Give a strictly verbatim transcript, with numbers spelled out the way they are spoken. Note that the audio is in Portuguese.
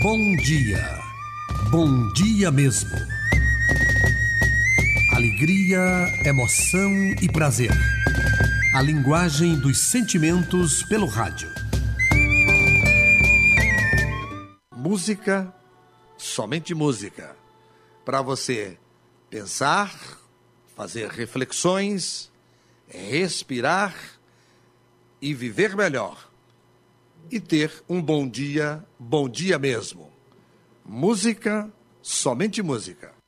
Bom dia. Bom dia mesmo. Alegria, emoção e prazer. A linguagem dos sentimentos pelo rádio. Música, somente música. Para você pensar, fazer reflexões, respirar e viver melhor. E ter um bom dia, bom dia mesmo. Música, somente música.